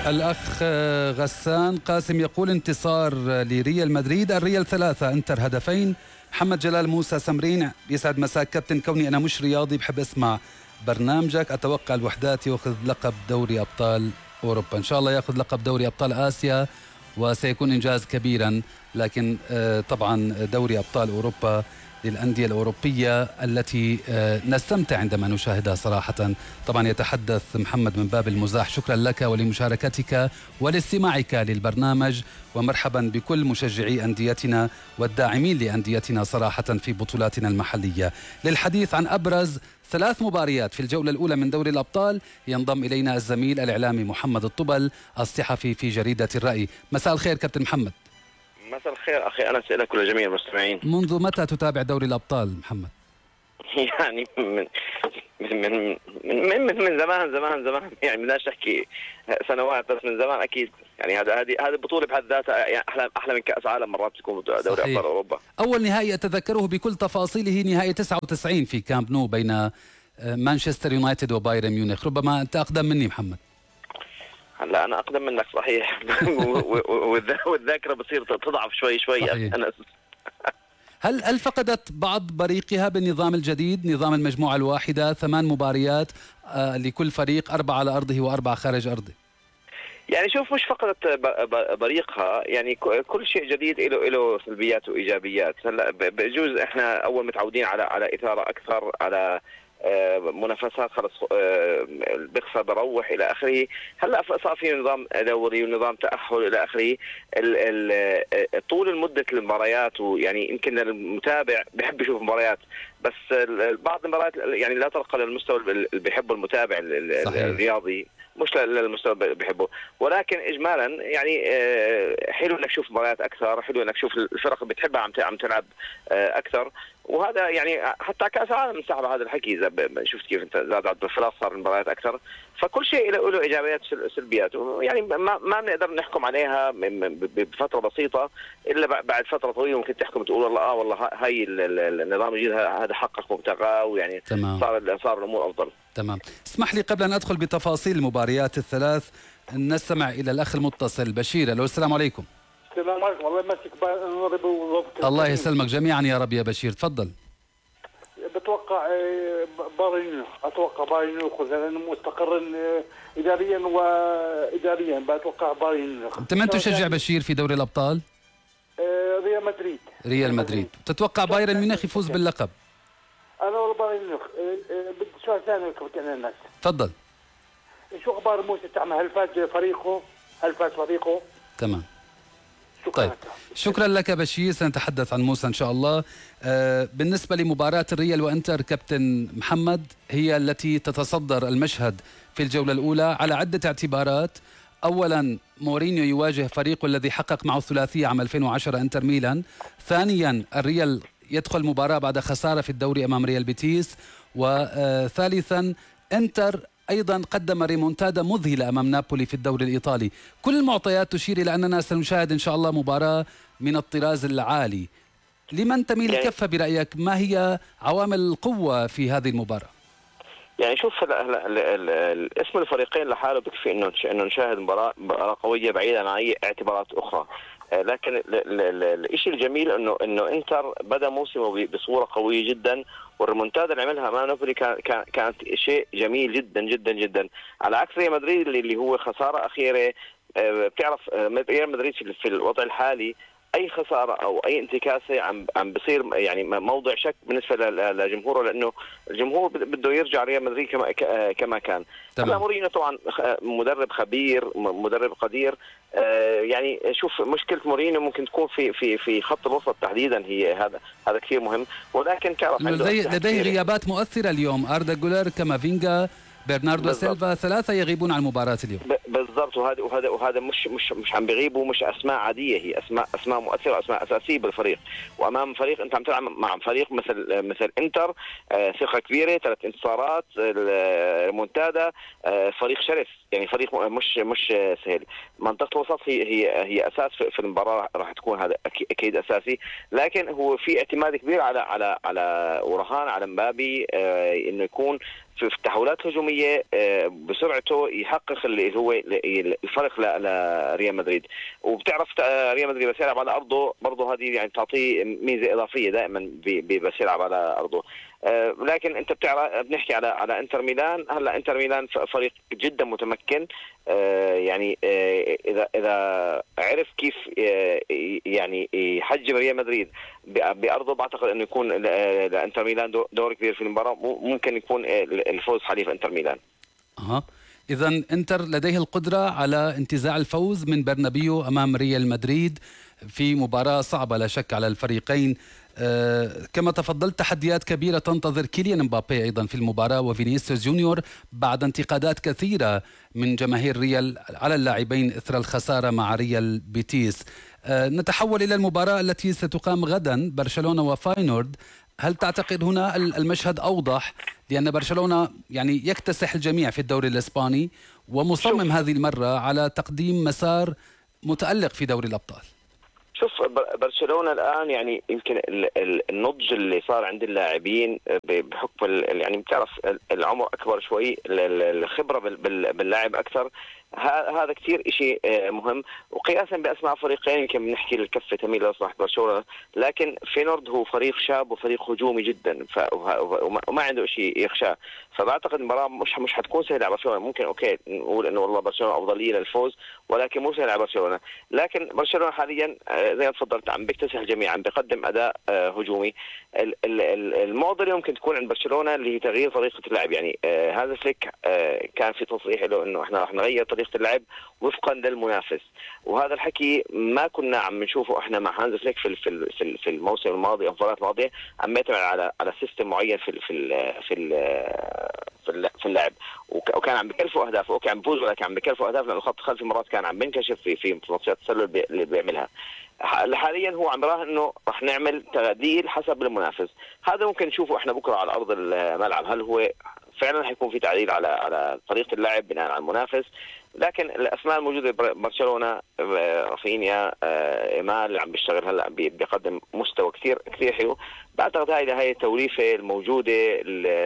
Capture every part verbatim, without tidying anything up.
الأخ غسان قاسم يقول انتصار لريال مدريد، الريال ثلاثة، انتر هدفين. محمد جلال موسى سمرين يسعد مساك كابتن، كوني أنا مش رياضي بحب أسمع برنامجك، أتوقع الوحدات يأخذ لقب دوري أبطال أوروبا. إن شاء الله يأخذ لقب دوري أبطال آسيا وسيكون إنجاز كبيرا، لكن طبعا دوري أبطال أوروبا للأندية الأوروبية التي نستمتع عندما نشاهدها صراحة. طبعا يتحدث محمد من باب المزاح. شكرا لك ولمشاركتك ولاستماعك للبرنامج، ومرحبا بكل مشجعي أنديتنا والداعمين لأنديتنا صراحة في بطولاتنا المحلية. للحديث عن أبرز ثلاث مباريات في الجولة الأولى من دوري الأبطال ينضم إلينا الزميل الإعلامي محمد الطبل الصحفي في جريدة الرأي. مساء الخير كابتن محمد. مساء الخير أخي أنس لك ولجميع المستمعين. منذ متى تتابع دوري الأبطال محمد؟ يعني من من من من, من, من زمان زمان زمان يعني بدناش نحكي سنوات، بس من زمان أكيد. يعني هذا هذه هذه البطولة بحد ذاتها يعني أحلى أحلى من كأس عالم مرات تكون دوري أبطال أوروبا. أول نهائي أتذكره بكل تفاصيله نهائي تسعة وتسعين في كامب نو بين مانشستر يونايتد وبايرن ميونخ. ربما أنت أقدم مني محمد. هلا أنا أقدم منك صحيح والذاكرة بتصير تضعف شوي شوي. أنا هل هل فقدت بعض بريقها بالنظام الجديد، نظام المجموعة الواحدة، ثمان مباريات آه لكل فريق، أربعة على أرضه وأربعة خارج أرضه؟ يعني شوف، مش فقدت بريقها، يعني كل شيء جديد له له سلبيات وإيجابيات. هلا بجوز إحنا أول متعودين على على إثارة أكثر، على منافسات خلص بيخسر بروح الى اخره. هلا صار في نظام دوري ونظام تاهل الى اخره. طول المده المباريات، ويعني يمكن المتابع بيحب يشوف مباريات، بس بعض المباريات يعني لا ترقى للمستوى اللي بيحبه المتابع الرياضي، مش للمستوى اللي بيحبه. ولكن اجمالا يعني حلو انك تشوف مباريات اكثر، حلو انك تشوف الفرق اللي بتحبها عم عم تلعب اكثر. وهذا يعني حتى كأس العالم انسحب هذا الحكي، إذا شفت كيف أنت زاد عدد الفرص، صار المباريات أكثر. فكل شيء له له إيجابيات وسلبيات، يعني ما ما بنقدر نحكم عليها بفترة بسيطة، إلا بعد فترة طويلة ممكن تحكم تقول والله آه والله هاي النظام الجديد هذا حقق مبتغاه، ويعني تمام. صار صار الأمور أفضل. تمام. اسمح لي قبل أن أدخل بتفاصيل المباريات الثلاث نستمع إلى الأخ المتصل بشير. ألو السلام عليكم. السلام عليكم. الله يمسك الله يسلمك جميعا يا رب يا بشير، تفضل. بتوقع بايرن، اتوقع بايرن ياخذ، لانه مستقر اداريا واداريا. بتوقع بايرن. انت من تشجع بشير في دوري الابطال؟ ريال مدريد. ريال مدريد. تتوقع بايرن ميونخ يفوز باللقب؟ انا والله بايرن ميونخ. بدي سؤال ثاني كابتن الناس. تفضل. شو اخبار موسى تعمل؟ هل فاز فريقه؟ هل فاز فريقه؟ تمام. شكرا. طيب شكرا لك بشير، سنتحدث عن موسى إن شاء الله. آه بالنسبة لمباراة الريال وإنتر كابتن محمد، هي التي تتصدر المشهد في الجولة الأولى على عدة اعتبارات. أولا مورينيو يواجه فريقه الذي حقق معه الثلاثية عام ألفين وعشرة انتر ميلان. ثانيا الريال يدخل مباراة بعد خسارة في الدوري أمام ريال بيتيس. وثالثا انتر أيضا قدم ريمونتادا مذهلة أمام نابولي في الدوري الإيطالي. كل المعطيات تشير إلى أننا سنشاهد إن شاء الله مباراة من الطراز العالي. لمن تميل الكفة برأيك؟ ما هي عوامل القوة في هذه المباراة؟ يعني شوف اسم الفريقين لحاله بكفي انه انه نشاهد مباراة مباراة قوية بعيدا عن اي اعتبارات اخرى. لكن الشيء الجميل انه انه انتر بدا موسمه بصوره قويه جدا، والريمونتادا اللي عملها مع نابولي كانت شيء جميل جدا جدا جدا، على عكس ريال مدريد اللي هو خساره اخيره. بتعرف ريال مدريد في الوضع الحالي اي خساره او اي انتكاسه عم عم بصير يعني موضع شك بالنسبه لجمهوره، لانه الجمهور بده يرجع ريال مدريد كما كما كان. هلا مورينيو طبعا مدرب خبير، مدرب قدير. يعني شوف مشكله مورينيو ممكن تكون في في في خط الوسط تحديدا، هي هذا هذا كثير مهم. ولكن تعرف لديه لديه غيابات مؤثره اليوم، اردا جولر، كامافينجا، برناردو سيلفا، ثلاثة يغيبون عن المباراة اليوم. بالضبط. وهذا وهذا وهذا مش مش مش عم بيغيبوا، مش اسماء عادية، هي اسماء اسماء مؤثرة، اسماء اساسية بالفريق. وامام فريق انت عم تلعب مع فريق مثل مثل انتر، ثقة كبيرة، ثلاث انتصارات، المونتادا، فريق شرس، يعني فريق مش مش سهل. منطقة الوسط هي هي هي اساس في المباراة، راح تكون هذا اكيد اساسي. لكن هو في اعتماد كبير على على على ورهان على مبابي انه يكون في التحولات الهجوميه بسرعته يحقق اللي هو الفرق لريال مدريد. وبتعرف ريال مدريد بس يلعب على ارضه برضه، هذه يعني تعطيه ميزه اضافيه دائما بس يلعب على ارضه. لكن انت بتعرف بنحكي على على انتر ميلان. هلا انتر ميلان فريق جدا متمكن، يعني اذا اذا عرف كيف يعني يحجم ريال مدريد بارضه، بعتقد انه يكون لانتر ميلان دور كبير في المباراه، ممكن يكون الفوز حليف انتر ميلان. اها اذا انتر لديه القدره على انتزاع الفوز من برنابيو امام ريال مدريد في مباراه صعبه لا شك على الفريقين. أه كما تفضلت، تحديات كبيرة تنتظر كيليان مبابي أيضا في المباراة وفينيسيوس جونيور بعد انتقادات كثيرة من جماهير ريال على اللاعبين إثر الخسارة مع ريال بيتيس. أه نتحول إلى المباراة التي ستقام غدا، برشلونة وفاينورد. هل تعتقد هنا المشهد أوضح، لأن برشلونة يعني يكتسح الجميع في الدوري الإسباني ومصمم هذه المرة على تقديم مسار متألق في دوري الأبطال؟ شوف برشلونة الآن يعني يمكن النضج اللي صار عند اللاعبين بحكم يعني بتعرف العمر أكبر شوي، الخبرة باللاعب أكثر، هذا كثير شيء مهم. وقياسا بأسماء فريقين يمكن بنحكي الكفة تميل لصالح برشلونة، لكن فينورد هو فريق شاب وفريق هجومي جدا وما عنده شيء يخشاه. فبعتقد المباراة مش مش حتكون سهلة على برشلونة. ممكن اوكي نقول انه والله برشلونة افضلية للفوز، ولكن مو سهلة على برشلونة. لكن برشلونة حاليا زي ما تفضلت عم بيكتسح الجميع، عم بيقدم اداء هجومي. المعضلة يمكن تكون عند برشلونة اللي هي تغيير طريقة اللعب. يعني هذا فليك كان في تصريح له انه احنا رح نغير طريقة اللعب وفقا للمنافس، وهذا الحكي ما كنا عم نشوفه احنا مع هانز فليك في في في الموسم الماضي او الفترات الماضيه. عم يعتمد على على سيستم معين في في في في اللعب، وكان عم بكلفوا اهداف. اوكي عم بيفوز، ولكن عم بكلفوا اهداف لانه الخط الخلفي مرات كان عم بينكشف في في منطقه التسلل اللي بيعملها. حاليا هو عم يراهن انه رح نعمل تعديل حسب المنافس. هذا ممكن نشوفه احنا بكره على ارض الملعب، هل هو فعلا حيكون في تعديل على على طريقه اللعب بناء على المنافس. لكن الاسماء الموجوده ببرشلونه، رافينيا، ايمال اللي عم بيشتغل هلا بيقدم مستوى كثير كثير حلو. بعتقد هاي هاي التوليفه الموجوده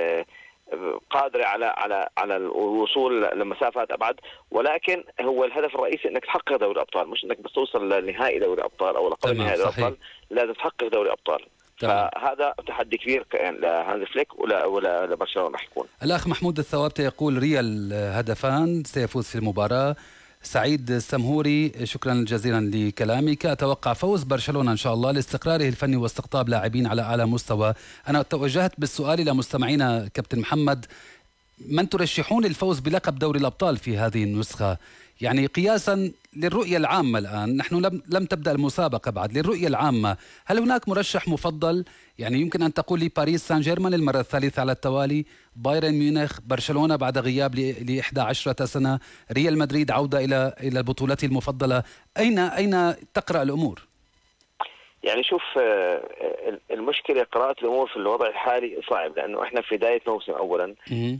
قادره على على على الوصول لمسافات ابعد، ولكن هو الهدف الرئيسي انك تحقق دوري الابطال، مش انك بس توصل لنهائي دوري الابطال او لقبل نهائي دوري الابطال، لازم تحقق دوري الابطال. فهذا تحدي كبير لهانز فليك ولا ولا لبرشلونه راح يكون. الاخ محمود الثوابتي يقول ريال هدفان سيفوز في المباراه. سعيد السمهوري، شكرا جزيلا لكلامك. اتوقع فوز برشلونه ان شاء الله لاستقراره الفني واستقطاب لاعبين على اعلى مستوى. انا توجهت بالسؤال الى مستمعينا كابتن محمد، من ترشحون الفوز بلقب دوري الابطال في هذه النسخه؟ يعني قياسا للرؤية العامة الآن، نحن لم لم تبدأ المسابقة بعد، للرؤية العامة هل هناك مرشح مفضل؟ يعني يمكن أن تقول لي باريس سان جيرمان المرة الثالثة على التوالي، بايرن ميونخ، برشلونة بعد غياب ل إحدى عشرة سنة، ريال مدريد عودة إلى إلى بطولته المفضلة. أين أين تقرأ الأمور؟ يعني شوف المشكلة قراءة الأمور في الوضع الحالي صعب، لأنه إحنا في بداية موسم. أولا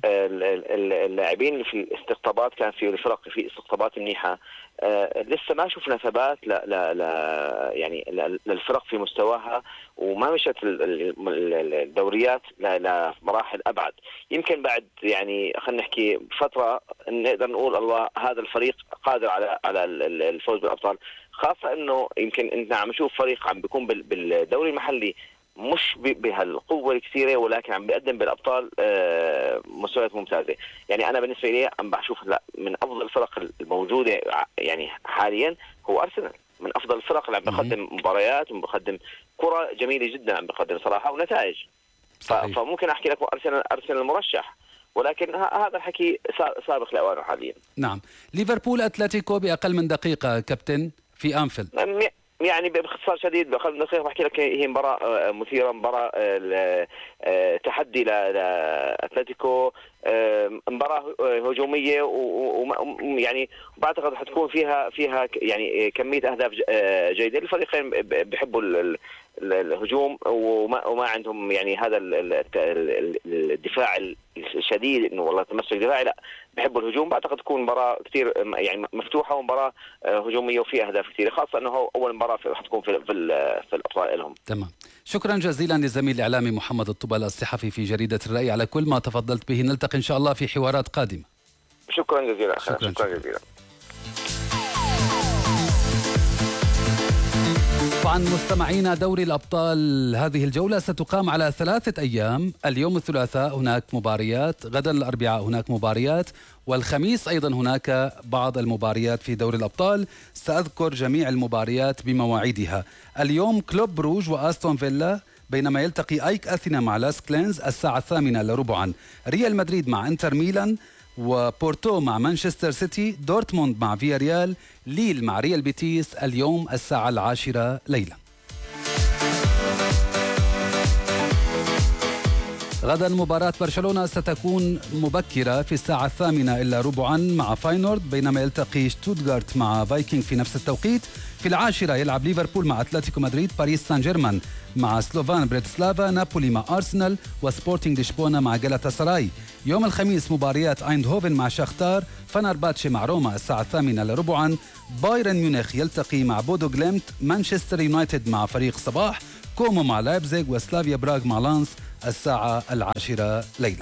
اللاعبين اللي في الاستقطابات كان في الفرق في استقطابات منيحة، لسه ما شفنا ثبات لا لا لا يعني للفرق في مستواها، وما مشت الدوريات لمراحل أبعد. يمكن بعد يعني خلينا نحكي فترة نقدر نقول الله هذا الفريق قادر على على الفوز بالأبطال، خاصة انه يمكن انت عم نشوف فريق عم بيكون بالدوري المحلي مش بهالقوة الكثيرة، ولكن عم بيقدم بالابطال مستويات ممتازة. يعني انا بالنسبة لي عم بشوف لا من افضل الفرق الموجودة يعني حاليا هو ارسنال، من افضل الفرق اللي عم بيقدم مباريات وبيقدم كرة جميلة جدا، عم بيقدم صراحة ونتائج. فممكن احكي لك ارسنال ارسنال المرشح، ولكن هذا الحكي سابق لاوانه حاليا. نعم. ليفربول اتلتيكو باقل من دقيقة كابتن في أنفيلد. يعني باختصار شديد بأقل من دقيقة بحكي لك هي مباراة مثيرة، مباراة تحدي لأتلتيكو، مباراة هجومية، ويعني بعتقد حتكون فيها فيها يعني كمية أهداف جيدة. الفريقين بيحبوا الهجوم وما وما عندهم يعني هذا الدفاع الشديد انه والله تمسك دفاعي، لا بحبوا الهجوم. بعتقد تكون مباراه كثير يعني مفتوحه ومباراه هجوميه وفيها اهداف كثيره، خاصه انه اول مباراه رح تكون في في, في الابطال لهم. تمام. شكرا جزيلا للزميل الإعلامي محمد الطبال الصحفي في جريدة الرأي على كل ما تفضلت به. نلتقي إن شاء الله في حوارات قادمة. شكرا جزيلا. شكرا, شكرا, شكرا جزيلا. طبعا مستمعينا، دوري الأبطال هذه الجولة ستقام على ثلاثة أيام. اليوم الثلاثاء هناك مباريات، غدا الأربعاء هناك مباريات، والخميس أيضا هناك بعض المباريات في دوري الأبطال. سأذكر جميع المباريات بمواعيدها. اليوم كلوب بروج وآستون فيلا، بينما يلتقي أيك أثينا مع لاس كلينز الساعة الثامنة إلا ربعا. ريال مدريد مع انتر ميلان، وبورتو مع مانشستر سيتي، دورتموند مع فياريال، ليل مع ريال بيتيس اليوم الساعة العاشرة ليلا. غدا مباراة برشلونة ستكون مبكرة في الساعة الثامنة إلا ربعا مع فاينورد، بينما يلتقي شتوتغارت مع فايكنج في نفس التوقيت. في العاشرة يلعب ليفربول مع أتلتيكو مدريد، باريس سان جيرمان مع سلوفان بريتسلافا، نابولي مع أرسنال، وسبورتينغ لشبونة مع جالاتا سراي. يوم الخميس مباريات ايندهوفن مع شاختار، فنرباتشي مع روما الساعة الثامنة إلا ربعا، بايرن ميونخ يلتقي مع بودو غليمت، مانشستر يونايتد مع فريق صباح، كومو مع لايبزيغ، وسلافيا براغ مع لانس الساعة العاشرة ليلة.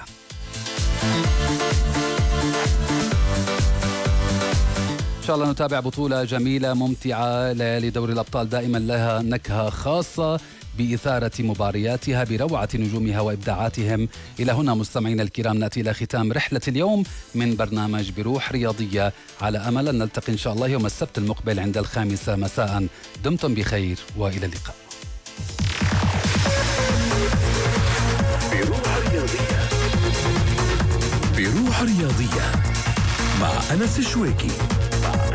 إن شاء الله نتابع بطولة جميلة ممتعة. ليالي دوري الأبطال دائما لها نكهة خاصة بإثارة مبارياتها بروعة نجومها وإبداعاتهم. إلى هنا مستمعينا الكرام نأتي إلى ختام رحلة اليوم من برنامج بروح رياضية، على أمل أن نلتقي إن شاء الله يوم السبت المقبل عند الخامسة مساء. دمتم بخير وإلى اللقاء. بروح رياضية، بروح رياضية مع أنس الشويكي.